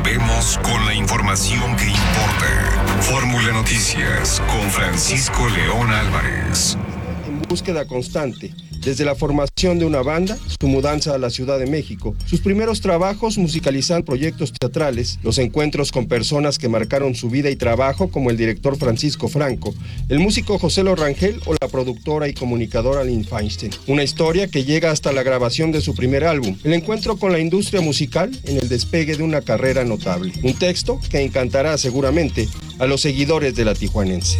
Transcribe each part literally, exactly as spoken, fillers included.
Volvemos con la información que importa. Fórmula Noticias con Francisco León Álvarez. En búsqueda constante, desde la formación de una banda, su mudanza a la Ciudad de México, sus primeros trabajos musicalizando proyectos teatrales, los encuentros con personas que marcaron su vida y trabajo como el director Francisco Franco, el músico José Lo Rangel o la productora y comunicadora Lynn Feinstein. Una historia que llega hasta la grabación de su primer álbum, el encuentro con la industria musical en el despegue de una carrera notable. Un texto que encantará seguramente a los seguidores de La Tijuanense.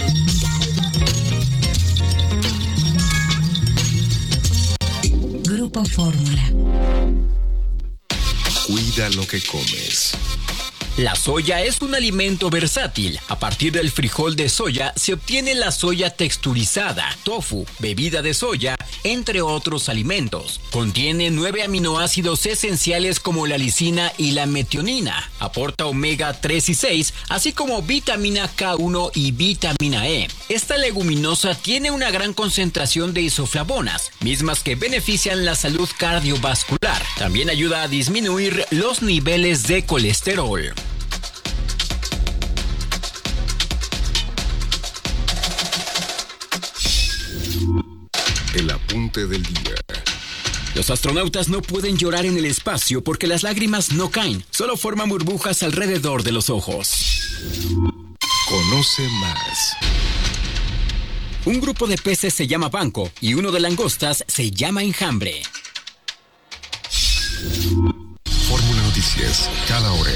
Grupo Fórmula. Cuida lo que comes. La soya es un alimento versátil. A partir del frijol de soya se obtiene la soya texturizada, tofu, bebida de soya, entre otros alimentos. Contiene nueve aminoácidos esenciales como la lisina y la metionina. Aporta omega tres y seis, así como vitamina K uno y vitamina E. Esta leguminosa tiene una gran concentración de isoflavonas, mismas que benefician la salud cardiovascular. También ayuda a disminuir los niveles de colesterol. El apunte del día. Los astronautas no pueden llorar en el espacio porque las lágrimas no caen, solo forman burbujas alrededor de los ojos. Conoce más. Un grupo de peces se llama banco y uno de langostas se llama enjambre. Fórmula Noticias, cada hora.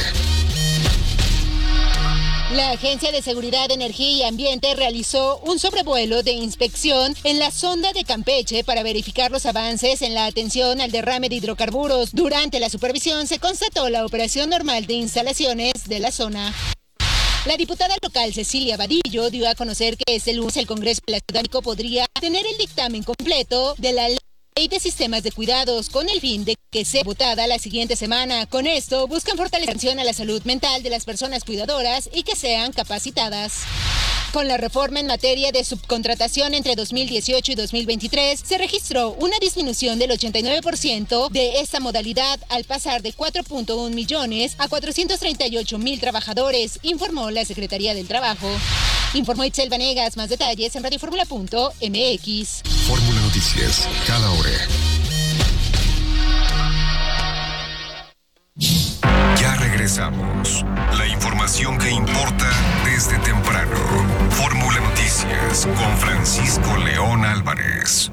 La Agencia de Seguridad de Energía y Ambiente realizó un sobrevuelo de inspección en la sonda de Campeche para verificar los avances en la atención al derrame de hidrocarburos. Durante la supervisión se constató la operación normal de instalaciones de la zona. La diputada local Cecilia Vadillo dio a conocer que este lunes el Congreso de la Ciudad de México podría tener el dictamen completo de la ley de sistemas de cuidados con el fin de que sea votada la siguiente semana. Con esto buscan fortalecer la atención a la salud mental de las personas cuidadoras y que sean capacitadas. Con la reforma en materia de subcontratación entre dos mil dieciocho y dos mil veintitrés, se registró una disminución del ochenta y nueve por ciento de esta modalidad al pasar de cuatro punto uno millones a cuatrocientos treinta y ocho mil trabajadores, informó la Secretaría del Trabajo. Informó Itzel Vanegas. Más detalles en radioformula punto m x. Fórmula Noticias, cada hora. Ya regresamos. La información que importa desde temprano. Fórmula Noticias con Francisco León Álvarez.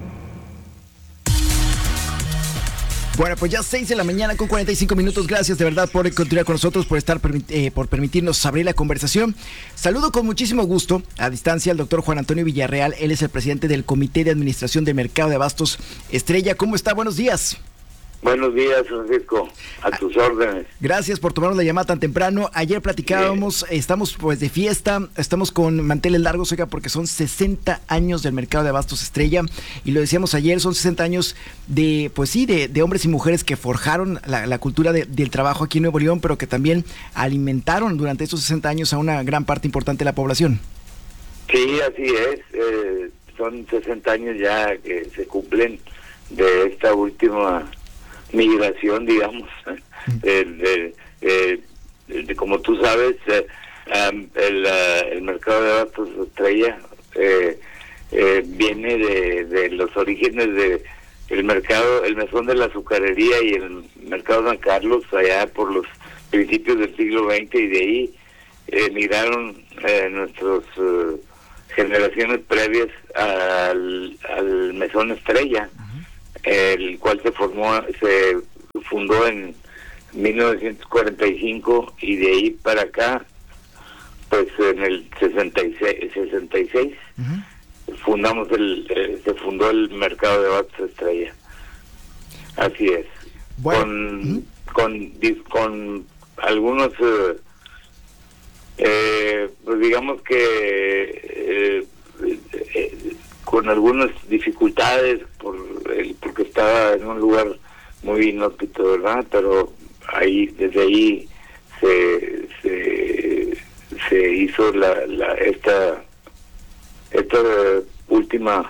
Bueno, pues ya seis de la mañana con cuarenta y cinco minutos. Gracias de verdad por continuar con nosotros, por estar eh, por permitirnos abrir la conversación. Saludo con muchísimo gusto a distancia al doctor Juan Antonio Villarreal. Él es el presidente del Comité de Administración de Mercado de Abastos Estrella. ¿Cómo está? Buenos días. Buenos días, Francisco, a tus órdenes. Gracias por tomarnos la llamada tan temprano. Ayer platicábamos, sí. estamos pues de fiesta, estamos con manteles largos, oiga, porque son sesenta años del mercado de abastos Estrella, y lo decíamos ayer, son sesenta años de, pues sí, de, de hombres y mujeres que forjaron la, la cultura de, del trabajo aquí en Nuevo León, pero que también alimentaron durante estos sesenta años a una gran parte importante de la población. Sí, así es, eh, son sesenta años ya que se cumplen de esta última migración, digamos, de, de, de, de, de como tú sabes, eh, um, el, uh, el mercado de abastos Estrella eh, eh, viene de, de los orígenes de el mercado, el mesón de la azucarería y el mercado San Carlos, allá por los principios del siglo veinte, y de ahí eh, migraron eh, nuestras uh, generaciones previas al, al mesón Estrella, el cual se formó, se fundó en mil novecientos cuarenta y cinco, y de ahí para acá, pues en el sesenta y seis, uh-huh. fundamos el, eh, se fundó el mercado de abastos Estrella. Así es. Bueno. Con, uh-huh. con, con algunos, eh, eh, pues digamos que eh, eh, con algunas dificultades por el, porque estaba en un lugar muy inhóspito, ¿verdad? Pero ahí, desde ahí se se, se hizo la, la esta esta última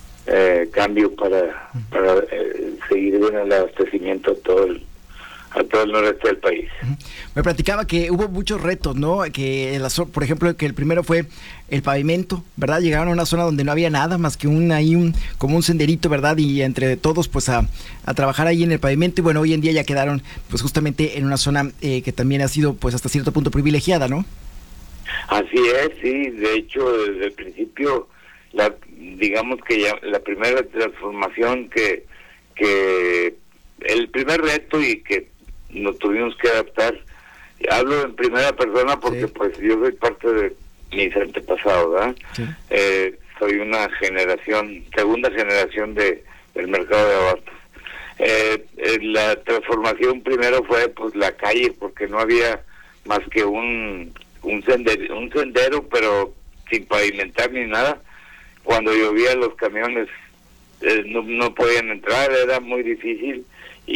eh, cambio para para eh, seguir en el abastecimiento a todo el a todo el noreste del país. Me platicaba que hubo muchos retos, ¿no? Que, la, por ejemplo, que el primero fue el pavimento, ¿verdad? Llegaron a una zona donde no había nada más que un ahí un como un senderito, ¿verdad? Y entre todos, pues a, a trabajar ahí en el pavimento. Y bueno, hoy en día ya quedaron, pues justamente en una zona eh, que también ha sido, pues hasta cierto punto privilegiada, ¿no? Así es, sí. De hecho, desde el principio, la, digamos que ya la primera transformación que que el primer reto y que nos tuvimos que adaptar, hablo en primera persona porque sí. Pues yo soy parte de mis antepasados, ¿verdad? Sí. Eh, soy una generación, segunda generación de del mercado de abastos. Eh, eh, la transformación primero fue pues la calle, porque no había más que un un sendero, un sendero pero sin pavimentar ni nada. Cuando llovía los camiones eh, no, no podían entrar, era muy difícil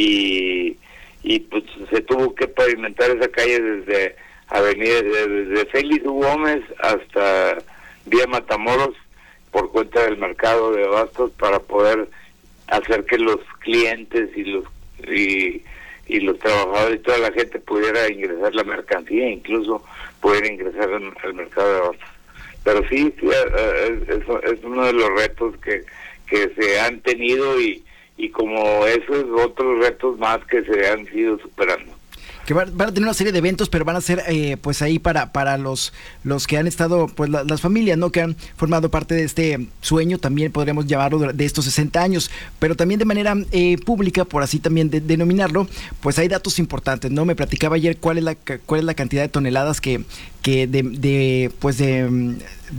y y pues se tuvo que pavimentar esa calle desde Avenida, desde Félix U. Gómez hasta Vía Matamoros por cuenta del mercado de abastos para poder hacer que los clientes y los y, y los trabajadores y toda la gente pudiera ingresar la mercancía, incluso pudiera ingresar al, al mercado de abastos. Pero sí, sí es, es, es uno de los retos que, que se han tenido y y como esos otros retos más que se han ido superando. Que van, van a tener una serie de eventos, pero van a ser eh, pues ahí para para los los que han estado, pues la, las familias, ¿no? Que han formado parte de este sueño, también podríamos llamarlo, de estos sesenta años, pero también de manera eh, pública, por así también de, denominarlo, pues hay datos importantes, ¿no? Me platicaba ayer cuál es la cuál es la cantidad de toneladas que que de, de pues de,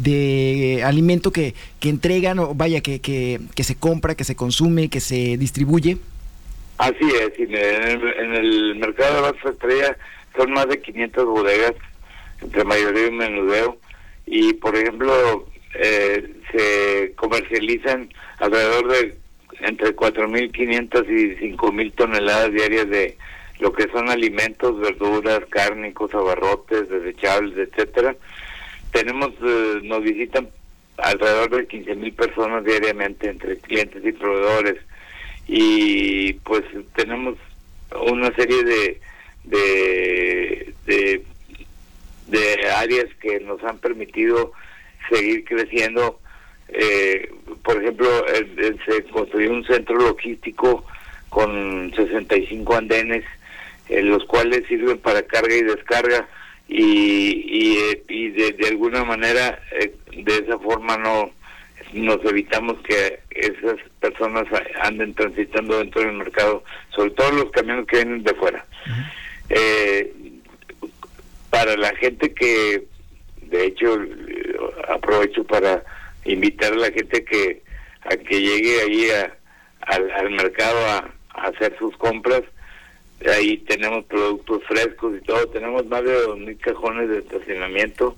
de alimento que, que entregan, o vaya, que, que, que se compra, que se consume, que se distribuye. Así es, en el, en el mercado de abastos Estrella son más de quinientas bodegas, entre mayoría y menudeo, y por ejemplo eh, se comercializan alrededor de entre cuatro mil quinientas y cinco mil toneladas diarias de lo que son alimentos, verduras, cárnicos, abarrotes, desechables, etcétera. Tenemos, eh, nos visitan alrededor de quince mil personas diariamente entre clientes y proveedores. Y pues tenemos una serie de de, de de áreas que nos han permitido seguir creciendo. Eh, por ejemplo, el, el, se construyó un centro logístico con sesenta y cinco andenes, en los cuales sirven para carga y descarga, y y, y de, de alguna manera eh, de esa forma no nos evitamos que esas personas anden transitando dentro del mercado, sobre todo los camiones que vienen de fuera. Uh-huh. Eh, para la gente que, de hecho, aprovecho para invitar a la gente que a que llegue ahí a, al, al mercado a, a hacer sus compras. Ahí tenemos productos frescos y todo, tenemos más de dos mil cajones de estacionamiento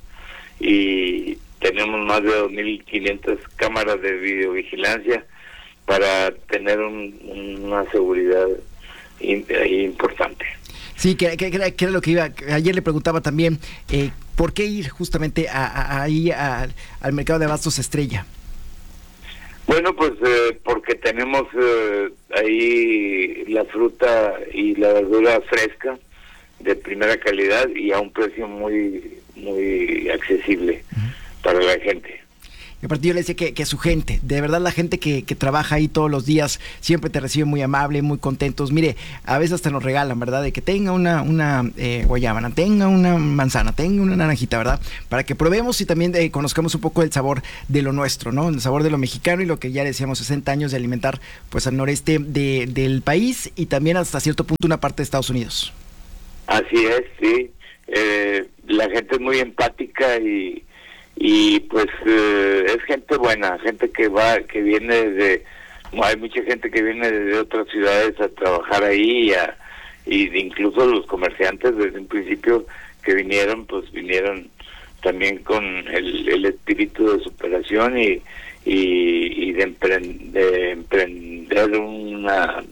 y tenemos más de dos mil quinientas cámaras de videovigilancia para tener un, una seguridad in, importante. Sí, que, que, que era lo que iba. Ayer le preguntaba también, eh, ¿por qué ir justamente a, a, ahí a, al mercado de abastos Estrella? Bueno, pues eh, porque tenemos eh, ahí la fruta y la verdura fresca de primera calidad y a un precio muy muy accesible uh-huh. para la gente. Y aparte yo le decía que, que su gente, de verdad la gente que, que trabaja ahí todos los días, siempre te recibe muy amable, muy contentos. Mire, a veces hasta nos regalan, ¿verdad? De que tenga una, una eh, guayábana, tenga una manzana, tenga una naranjita, ¿verdad? Para que probemos y también eh, conozcamos un poco el sabor de lo nuestro, ¿no? El sabor de lo mexicano y lo que ya decíamos, sesenta años de alimentar pues al noreste de, del país y también hasta cierto punto una parte de Estados Unidos. Así es, sí. Eh, la gente es muy empática y y pues eh, es gente buena, gente que va, que viene de, hay mucha gente que viene de otras ciudades a trabajar ahí y, a, y incluso los comerciantes desde un principio que vinieron, pues vinieron también con el, el espíritu de superación y y, y de, emprend, de emprender una,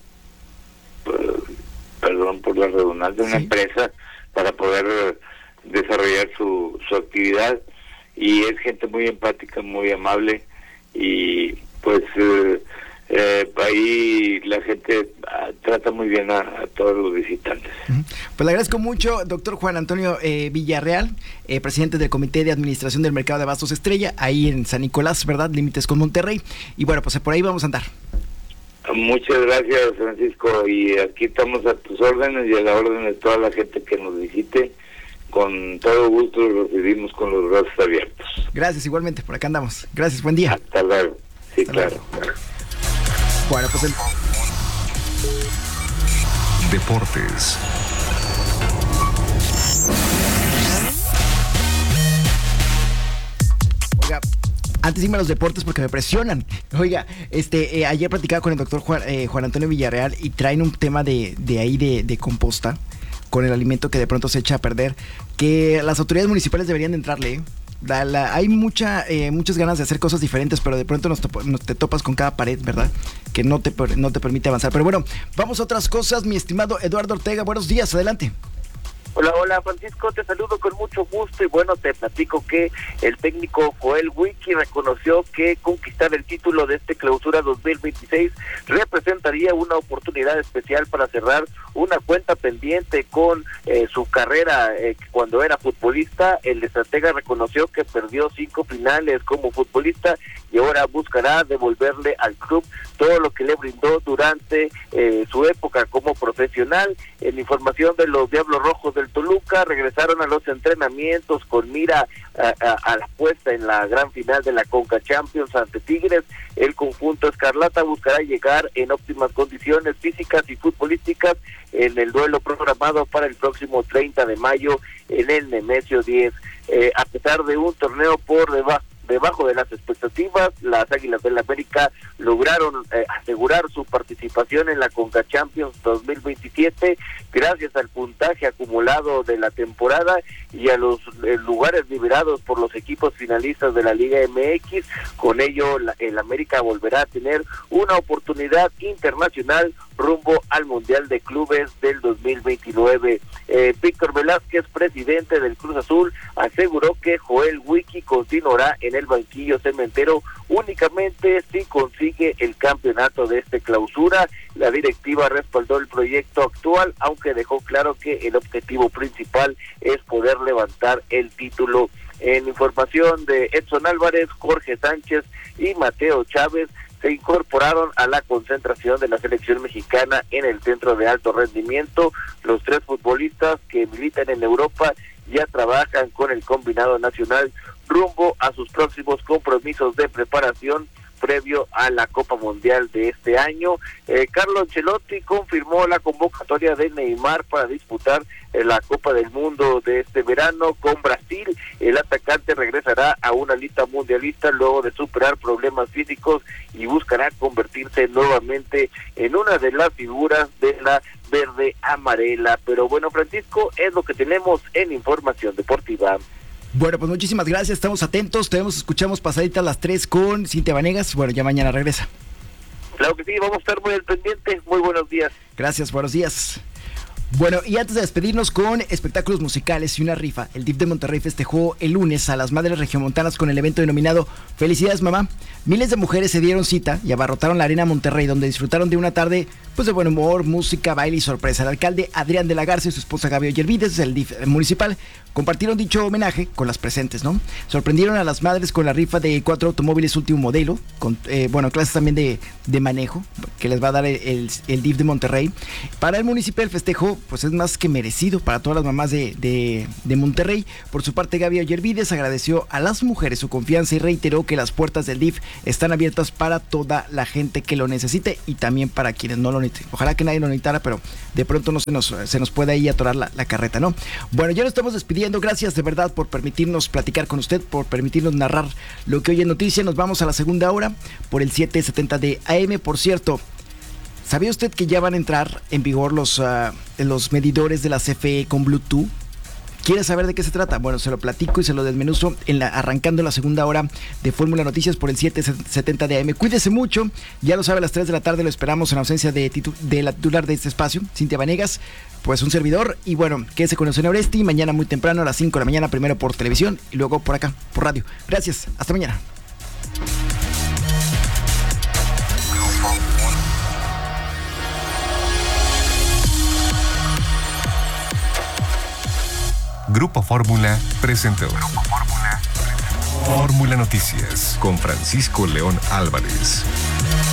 perdón por la redundancia, una sí. empresa para poder desarrollar su, su actividad. Y es gente muy empática, muy amable y pues eh, eh, ahí la gente ah, trata muy bien a, a todos los visitantes. Pues le agradezco mucho, doctor Juan Antonio eh, Villarreal, eh, presidente del Comité de Administración del Mercado de Abastos Estrella, ahí en San Nicolás, ¿verdad? Límites con Monterrey. Y bueno, pues por ahí vamos a andar. Muchas gracias, Francisco, y aquí estamos a tus órdenes y a la orden de toda la gente que nos visite. Con todo gusto los recibimos con los brazos abiertos. Gracias, igualmente, por acá andamos. Gracias, buen día. Hasta luego. Sí, Hasta claro. luego. Bueno, pues el... Deportes. Oiga, antes dime los deportes porque me presionan. Oiga, este, eh, ayer platicaba con el doctor Juan, eh, Juan Antonio Villarreal y traen un tema de, de ahí de, de composta con el alimento que de pronto se echa a perder, que las autoridades municipales deberían de entrarle, ¿eh? La, la, hay mucha, eh, muchas ganas de hacer cosas diferentes, pero de pronto nos, topo, nos te topas con cada pared, ¿verdad? Que no te, no te permite avanzar. Pero bueno, vamos a otras cosas, mi estimado Eduardo Ortega. Buenos días, adelante. Hola, hola Francisco, te saludo con mucho gusto y bueno, te platico que el técnico Joel Wiki reconoció que conquistar el título de este clausura dos mil veintiséis representaría una oportunidad especial para cerrar una cuenta pendiente con eh, su carrera eh, cuando era futbolista. El estratega reconoció que perdió cinco finales como futbolista y ahora buscará devolverle al club todo lo que le brindó durante eh, su época como profesional. En información de los Diablos Rojos del Toluca, regresaron a los entrenamientos con mira a, a, a la puesta en la gran final de la Conca Champions ante Tigres. El conjunto escarlata buscará llegar en óptimas condiciones físicas y futbolísticas en el duelo programado para el próximo treinta de mayo en el Nemesio diez. Eh, a pesar de un torneo por debajo Debajo de las expectativas, las Águilas del América lograron eh, asegurar su participación en la Conca Champions dos mil veintisiete gracias al puntaje acumulado de la temporada y a los eh, lugares liberados por los equipos finalistas de la Liga M X. Con ello, la, el América volverá a tener una oportunidad internacional rumbo al Mundial de Clubes del dos mil veintinueve. Eh, Víctor Velázquez, presidente del Cruz Azul, aseguró que Joel Wiki continuará en el banquillo cementero únicamente si consigue el campeonato de este clausura. La directiva respaldó el proyecto actual, aunque dejó claro que el objetivo principal es poder levantar el título. En información de Edson Álvarez, Jorge Sánchez y Mateo Chávez se incorporaron a la concentración de la selección mexicana en el centro de alto rendimiento. Los tres futbolistas que militan en Europa ya trabajan con el combinado nacional rumbo a sus próximos compromisos de preparación previo a la Copa Mundial de este año. Eh, Carlo Ancelotti confirmó la convocatoria de Neymar para disputar eh, la Copa del Mundo de este verano con Brasil. El atacante regresará a una lista mundialista luego de superar problemas físicos y buscará convertirse nuevamente en una de las figuras de la verde amarela. Pero bueno, Francisco, es lo que tenemos en información deportiva. Bueno, pues muchísimas gracias, estamos atentos, tenemos, escuchamos pasaditas las tres con Cintia Vanegas. Bueno, ya mañana regresa. Claro que sí, vamos a estar muy al pendiente. Muy buenos días. Gracias, buenos días. Bueno, y antes de despedirnos con espectáculos musicales y una rifa, el D I F de Monterrey festejó el lunes a las madres regiomontanas con el evento denominado Felicidades Mamá. Miles de mujeres se dieron cita y abarrotaron la Arena Monterrey, donde disfrutaron de una tarde pues de buen humor, música, baile y sorpresa. El alcalde Adrián de la Garza y su esposa Gaby Ollervides, del D I F municipal, compartieron dicho homenaje con las presentes, ¿no? Sorprendieron a las madres con la rifa de cuatro automóviles último modelo, con, eh, bueno, clases también de, de manejo, que les va a dar el, el, el D I F de Monterrey. Para el municipio el festejo pues es más que merecido para todas las mamás de, de, de Monterrey. Por su parte, Gaby Ollervides agradeció a las mujeres su confianza y reiteró que las puertas del D I F están abiertas para toda la gente que lo necesite y también para quienes no lo necesiten. Ojalá que nadie lo necesitara, pero de pronto no se nos, se nos puede ahí atorar la, la carreta, ¿no? Bueno, ya nos estamos despidiendo. Gracias de verdad por permitirnos platicar con usted, por permitirnos narrar lo que hoy es noticia. Nos vamos a la segunda hora por el siete setenta de A M. Por cierto, ¿sabía usted que ya van a entrar en vigor los, uh, los medidores de la C F E con Bluetooth? ¿Quiere saber de qué se trata? Bueno, se lo platico y se lo desmenuzo en la, arrancando la segunda hora de Fórmula Noticias por el siete setenta de A M. Cuídese mucho, ya lo sabe, a las tres de la tarde lo esperamos en ausencia de, titu- de la titular de este espacio, Cintia Vanegas, pues un servidor. Y bueno, quédese con el señor Oresti, mañana muy temprano a las cinco de la mañana, primero por televisión y luego por acá, por radio. Gracias, hasta mañana. Grupo Fórmula presentó. Grupo Fórmula. Fórmula Noticias con Francisco León Álvarez.